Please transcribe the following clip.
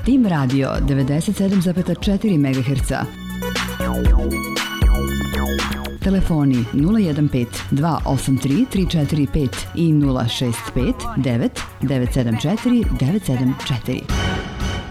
Tim Radio 97,4 MHz. Telefoni 015 283 345 i 065 9 974 974.